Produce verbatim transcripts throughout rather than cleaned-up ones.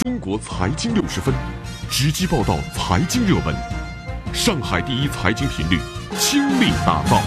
中国财经六十分，直击报道财经热门，上海第一财经频率，倾力打造。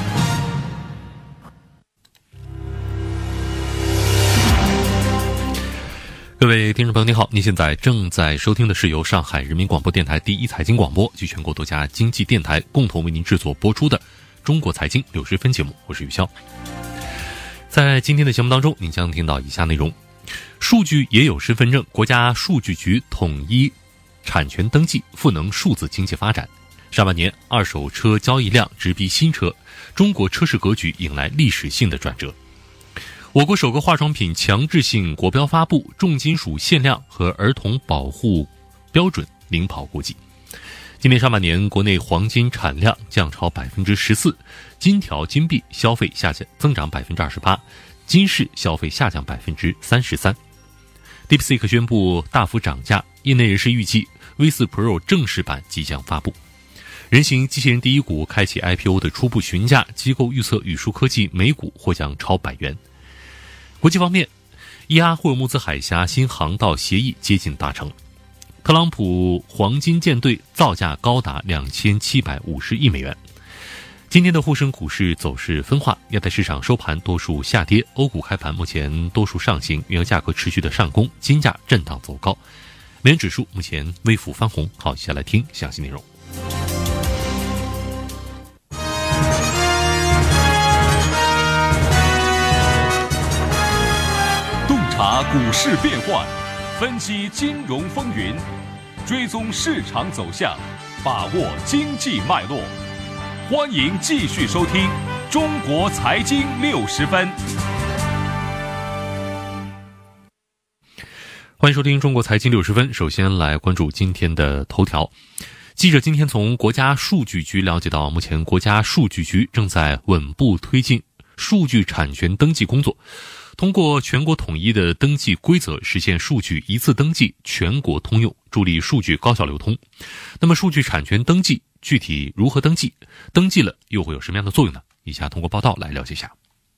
各位听众朋友您好，您现在正在收听的是由上海人民广播电台第一财经广播及全国多家经济电台共同为您制作播出的中国财经六十分节目，我是于潇。在今天的节目当中，您将听到以下内容：数据也有身份证，国家数据局统一产权登记，赋能数字经济发展。上半年二手车交易量直逼新车，中国车市格局迎来历史性的转折。我国首个化妆品强制性国标发布，重金属限量和儿童保护标准领跑国际。今年上半年，国内黄金产量降超百分之十四，金条、金币消费下降增长百分之二十八，金饰消费下降百分之三十三。DeepSeek 宣布大幅涨价，业内人士预计 V 四 Pro 正式版即将发布。人形机器人第一股开启 I P O 的初步询价，机构预测宇树科技每股或将超百元。国际方面，伊阿霍尔木兹海峡新航道协议接近达成。特朗普黄金舰队造价高达两千七百五十亿美元。今天的沪深股市走势分化，亚太市场收盘多数下跌，欧股开盘目前多数上行，原油价格持续的上攻，金价震荡走高，美元指数目前微幅翻红。好，接下来听详细内容。 洞察股市变幻，分析金融风云，追踪市场走向，把握经济脉络。欢迎继续收听中国财经六十分。 欢迎收听中国财经六十分。首先来关注今天的头条。记者今天从国家数据局了解到，目前国家数据局正在稳步推进数据产权登记工作，通过全国统一的登记规则，实现数据一次登记、全国通用，助力数据高效流通。那么数据产权登记具体如何登记？登记了又会有什么样的作用呢？以下通过报道来了解一下。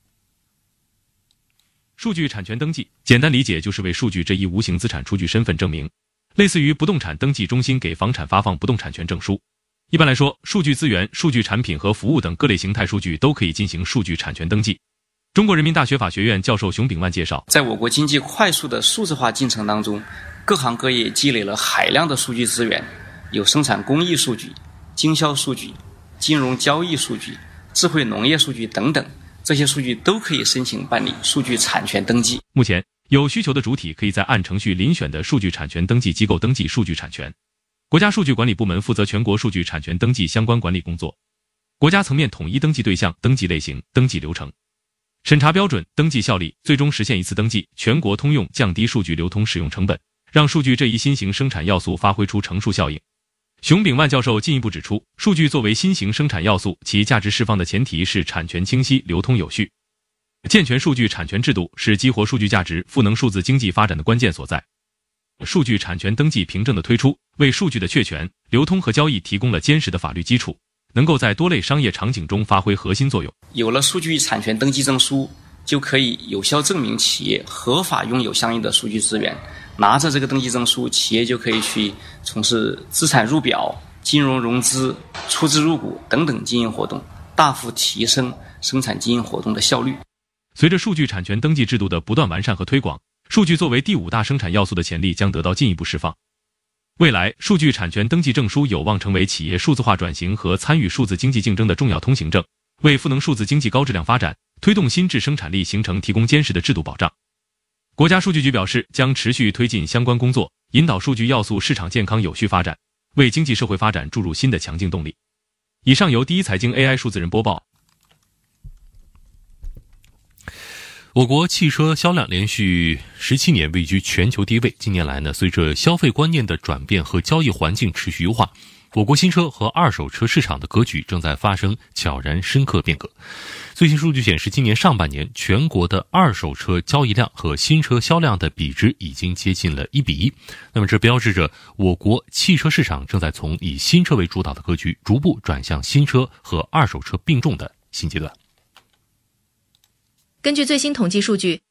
数据产权登记，简单理解就是为数据这一无形资产出具身份证明，类似于不动产登记中心给房产发放不动产权证书。一般来说，数据资源、数据产品和服务等各类形态数据都可以进行数据产权登记。中国人民大学法学院教授熊炳万介绍， 在我国经济快速的数字化进程当中，各行各业积累了海量的数据资源，有生产工艺数据、经销数据、金融交易数据、智慧农业数据等等，这些数据都可以申请办理数据产权登记。 目前，有需求的主体可以在按程序遴选的数据产权登记机构登记数据产权。国家数据管理部门负责全国数据产权登记相关管理工作。国家层面统一登记对象、登记类型、登记流程、审查标准、登记效力，最终实现一次登记、全国通用，降低数据流通使用成本，让数据这一新型生产要素发挥出乘数效应。熊炳万教授进一步指出，数据作为新型生产要素，其价值释放的前提是产权清晰、流通有序。健全数据产权制度是激活数据价值、赋能数字经济发展的关键所在。数据产权登记凭证的推出，为数据的确权、流通和交易提供了坚实的法律基础，能够在多类商业场景中发挥核心作用。 有了数据产权登记证书，就可以有效证明企业合法拥有相应的数据资源，拿着这个登记证书，企业就可以去从事资产入表、金融融资、出资入股等等经营活动，大幅提升生产经营活动的效率。 随着数据产权登记制度的不断完善和推广，数据作为第五大生产要素的潜力将得到进一步释放。未来，数据产权登记证书有望成为企业数字化转型和参与数字经济竞争的重要通行证，为赋能数字经济高质量发展、推动新质生产力形成提供坚实的制度保障。国家数据局表示，将持续推进相关工作，引导数据要素市场健康有序发展，为经济社会发展注入新的强劲动力。以上由第一财经 A I 数字人播报。 我国汽车销量连续十七年位居全球第一位。近年来呢，随着消费观念的转变和交易环境持续优化，我国新车和二手车市场的格局正在发生悄然深刻变革。最新数据显示，今年上半年全国的二手车交易量和新车销量的比值已经接近了一比一。那么这标志着我国汽车市场正在从以新车为主导的格局，逐步转向新车和二手车并重的新阶段。 根据最新统计数据，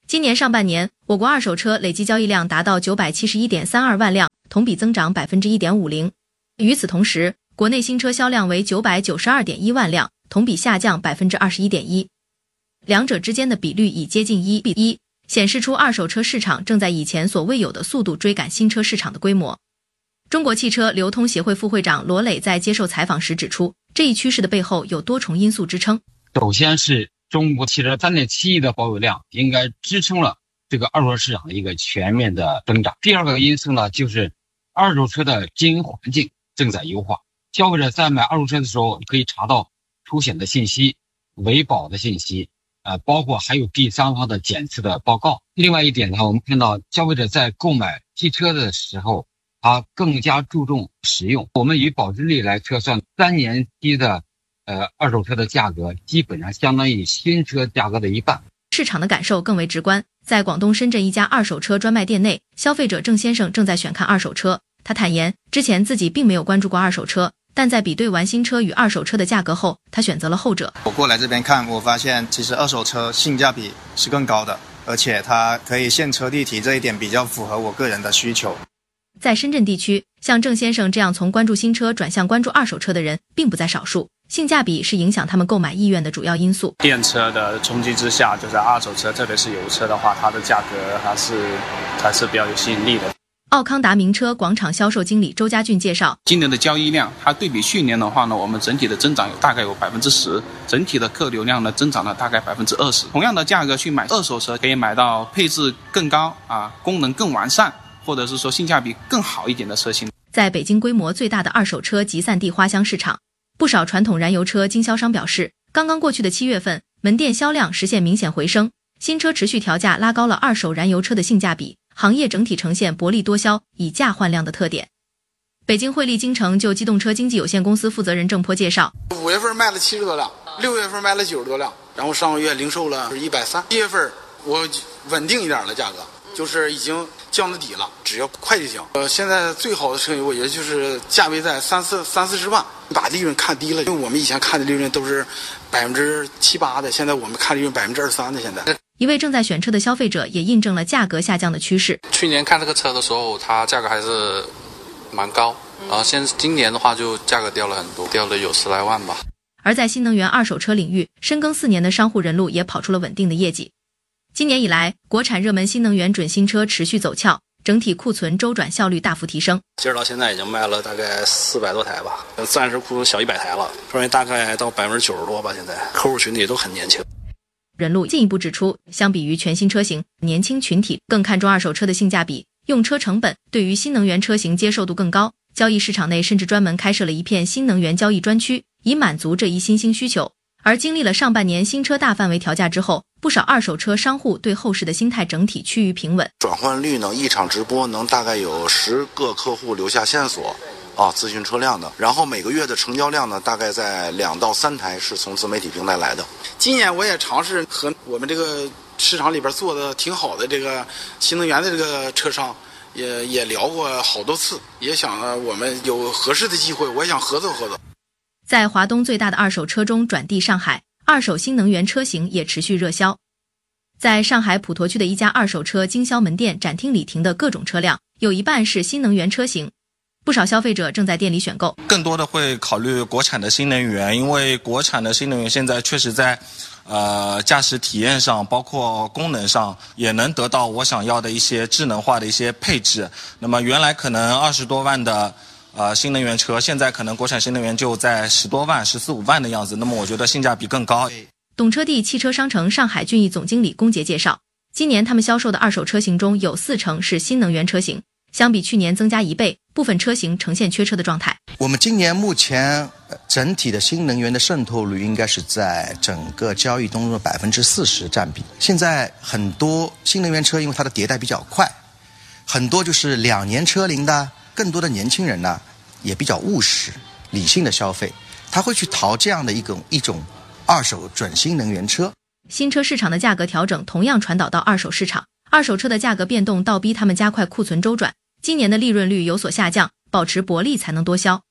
今年上半年，我国二手车累计交易量达到 九百七十一点三二万辆，同比增长 百分之一点五零。与此同时，国内新车销量为 九百九十二点一万辆，同比下降 百分之二十一点一。两者之间的比率已接近一比一，显示出二手车市场正在以前所未有的速度追赶新车市场的规模。中国汽车流通协会副会长罗磊在接受采访时指出，这一趋势的背后有多重因素支撑。 首先是中国汽车 三点七亿的保有量应该支撑了这个二手车市场的一个全面的增长。第二个因素呢，就是二手车的经营环境正在优化，消费者在买二手车的时候可以查到出险的信息、维保的信息，呃，包括还有第三方的检测的报告。另外一点呢，我们看到消费者在购买汽车的时候，他更加注重实用。我们以保值率来测算，三年期的呃二手车的价格基本上相当于新车价格的一半。 市场的感受更为直观，在广东深圳一家二手车专卖店内，消费者郑先生正在选看二手车。他坦言，之前自己并没有关注过二手车，但在比对完新车与二手车的价格后，他选择了后者。 我过来这边看，我发现其实二手车性价比是更高的，而且它可以现车立体，这一点比较符合我个人的需求。 在深圳地区，像郑先生这样从关注新车转向关注二手车的人并不在少数，性价比是影响他们购买意愿的主要因素。 电车的冲击之下，就是二手车，特别是油车的话，它的价格还是还是比较有吸引力的。 奥康达名车广场销售经理周家俊介绍， 今年的交易量，它对比去年的话呢，我们整体的增长有大概有百分之十，整体的客流量呢增长了大概百分之二十。同样的价格去买二手车，可以买到配置更高啊，功能更完善，或者是说性价比更好一点的车型。 在北京规模最大的二手车集散地花乡市场，不少传统燃油车经销商表示，刚刚过去的七月份，门店销量实现明显回升，新车持续调价拉高了二手燃油车的性价比，行业整体呈现薄利多销、以价换量的特点。北京汇利京城就机动车经纪有限公司负责人郑波介绍， 五月份卖了七十多辆，六月份卖了九十多辆，然后上个月零售了一百三，七月份我稳定一点的价格，就是已经降到底了，只要快就行。呃，现在最好的车我觉得就是价位在三四三四十万，把利润看低了，因为我们以前看的利润都是百分之七八的，现在我们看利润百分之二三的。现在一位正在选车的消费者也印证了价格下降的趋势。 去年看这个车的时候，它价格还是蛮高，然后现今年的话就价格掉了很多，掉了有十来万吧。 而在新能源二手车领域，深耕四年的商户人路也跑出了稳定的业绩。今年以来，国产热门新能源准新车持续走俏，整体库存周转效率大幅提升。 截止到现在已经卖了大概四百多台吧，暂时库存小一百台了，说明大概到百分之九十多吧。现在客户群体都很年轻。 人路进一步指出，相比于全新车型，年轻群体更看重二手车的性价比，用车成本对于新能源车型接受度更高。交易市场内甚至专门开设了一片新能源交易专区，以满足这一新兴需求。而经历了上半年新车大范围调价之后，不少二手车商户对后市的心态整体趋于平稳。 转换率呢，一场直播能大概有十个客户留下线索啊，咨询车辆的，然后每个月的成交量呢，大概在两到三台是从自媒体平台来的。 今年我也尝试和我们这个市场里边做的挺好的这个新能源的这个车商也也聊过好多次，也想我们有合适的机会，我也想合作合作。 在华东最大的二手车中转地上海，二手新能源车型也持续热销。在上海普陀区的一家二手车经销门店展厅里停的各种车辆，有一半是新能源车型。不少消费者正在店里选购， 更多的会考虑国产的新能源，因为国产的新能源现在确实在呃驾驶体验上，包括功能上也能得到我想要的一些智能化的一些配置。那么原来可能二十多万的呃新能源车，现在可能国产新能源就在十多万、十四五万的样子。那么我觉得性价比更高。 懂车帝汽车商城上海俊逸总经理龚杰介绍，今年他们销售的二手车型中有四成是新能源车型，相比去年增加一倍，部分车型呈现缺车的状态。 我们今年目前整体的新能源的渗透率应该是在整个交易当中的百分之四十占比。现在很多新能源车因为它的迭代比较快，很多就是两年车龄的，更多的年轻人呢也比较务实理性的消费，他会去淘这样的一种一种二手准新能源车。 新车市场的价格调整同样传导到二手市场，二手车的价格变动倒逼他们加快库存周转，今年的利润率有所下降，保持薄利才能多销。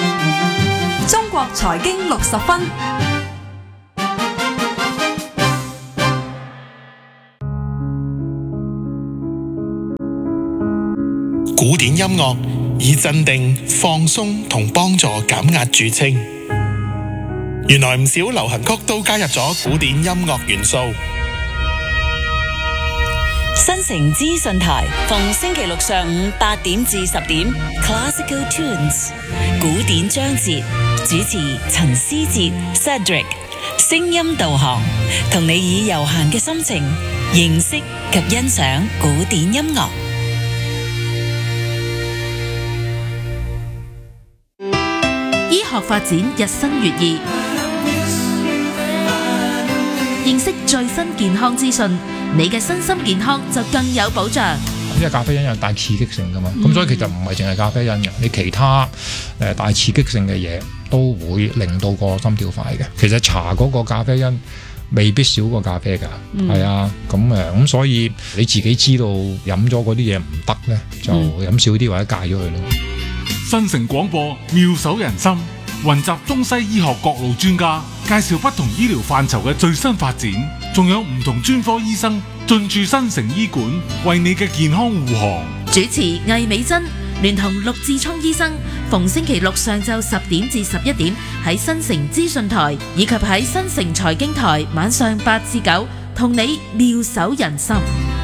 中国财经六十分。 古典音樂以鎮定、放鬆同幫助減壓著稱。原來唔少流行曲都加入咗古典音樂元素。 新城資訊台逢星期六上午八點至十點 Classical Tunes 古典章節，主持陳思哲 Cedric， 聲音導航，同你以悠閒嘅心情認識及欣賞古典音樂。 醫學發展日新月異，認識最新健康資訊，你嘅身心健康就更有保障。 因為咖啡因有帶刺激性噶嘛，咁、嗯、所以其實唔係淨係咖啡因嘅，你其他誒帶刺激性嘅嘢都會令到個心跳快嘅。其實茶嗰個咖啡因未必少過咖啡噶，係、嗯、啊，咁誒咁所以你自己知道飲咗嗰啲嘢唔得咧，就飲少啲或者戒咗佢咯。 新城廣播妙手仁心，雲集中西醫學各路專家，介紹不同醫療範疇嘅最新發展，仲有唔同專科醫生進駐新城醫館，為你嘅健康護航。 主持魏美珍聯同陸志聰醫生，逢星期六上晝十點至十一點喺新城資訊台，以及喺新城財經台晚上八至九，同你妙手仁心。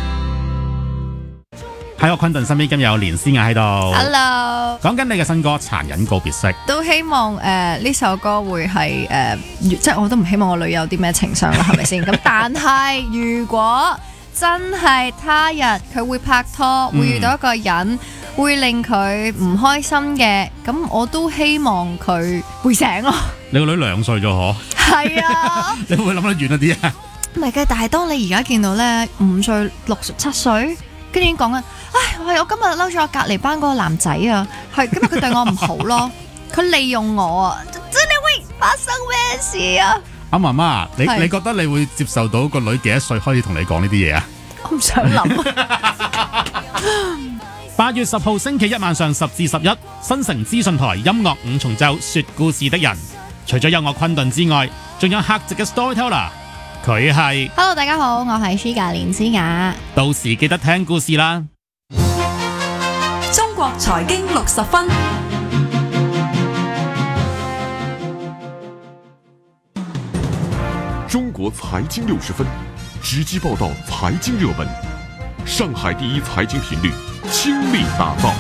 喺我昆頓身邊今日有連詩雅喺度 ，Hello， 講緊你嘅新歌《殘忍告別式》， 都希望誒呢、呃、首歌會係誒、呃，即係我都唔希望我女有啲咩情傷啦，係咪先？咁但係如果真係他日佢會拍拖，會遇到一個人，嗯、會令佢唔開心嘅，咁我都希望佢會醒咯。 你個女兩歲咗嗬？係啊，你會唔會諗得遠一啲啊？ 唔係嘅，但係當你而家見到咧五歲、六十七歲。跟住已經講緊，唉，喂，我今日嬲咗我隔離班嗰個男仔啊，係今日佢對我唔好咯，佢利用我啊，真係會發生咩事啊？ 阿媽媽，你你覺得你會接受到個女幾多歲開始同你講呢啲嘢啊？ 我唔想諗。 八月十號星期一晚上十至十一，新城資訊台音樂五重奏說故事的人，除咗有我昆頓之外，仲有客席嘅 storyteller。佢係 Hello， 大家好，我係 Shiga 連詩雅。 到時記得聽故事啦。 中國財經六十分， 中國財經六十分，直擊報道財經熱門，上海第一財經頻率，傾力打造。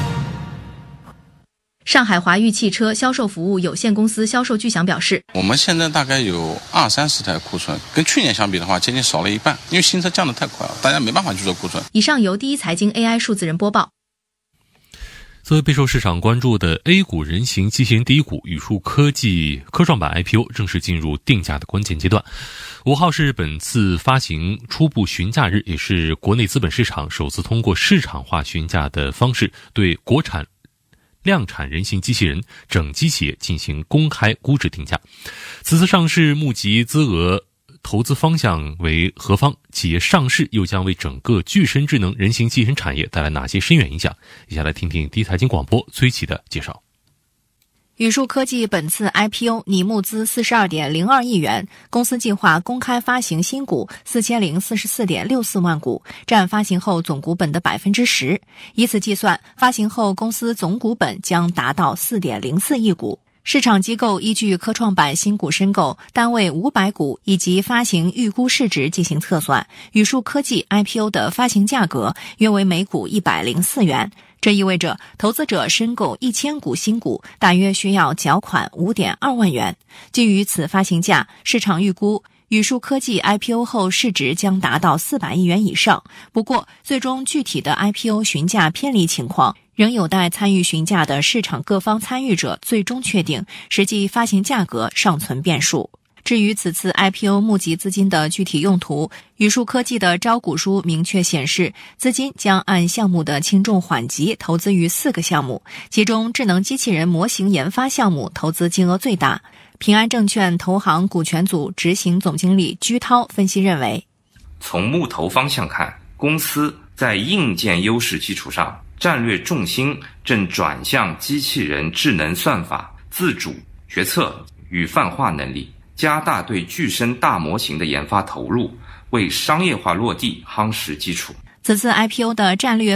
上海華域汽車銷售服務有限公司銷售巨祥表示， 我們現在大概有二三十台庫存，跟去年相比的話，接近少了一半，因為新車降得太快了，大家沒辦法去做庫存。 以上由第一財經 A I 數字人播報。 作為備受市場關注的 A 股人形機器人第一股宇樹科技科創板 I P O 正式進入定價的關鍵階段。五號是本次發行初步詢價日，也是國內資本市場首次通過市場化詢價的方式對國產量產人形機器人整機企業進行公開估值定價。此次上市募集資額投資方向為何方？企業上市又將為整個具身智能人形機器人產業帶來哪些深遠影響？以下來聽聽第一財經廣播崔琦的介紹。 宇樹科技本次 I P O 擬募資 四十二點零二億元，公司計劃公開發行新股 四千零四十四點六四萬股，佔發行後總股本的 百分之十。以此計算，發行後公司總股本將達到 四點零四億股。市場機構依據科創板新股申購單位五百股以及發行預估市值進行測算，宇樹科技 I P O 的發行價格約為每股一百零四元。這意味着投資者申購一千股新股大約需要繳款 五點二萬元。基於此發行價，市場預估宇樹科技 I P O 後市值將達到四百億元以上。不過最終具體的 I P O 詢價偏離情況仍有待參與詢價的市場各方參與者最終確定，實際發行價格尚存變數。至於此次 I P O 募集資金的具體用途，宇樹科技的招股書明確顯示，資金將按項目的輕重緩急投資於四個項目，其中智能機器人模型研發項目投資金額最大。平安證券投行股權組執行總經理居濤分析認為， 從募投方向看，公司在硬件優勢基礎上，戰略重心正轉向機器人智能算法、自主決策與泛化能力，加大對具身大模型的研發投入，為商業化落地夯實基礎。 此次 I P O 的戰略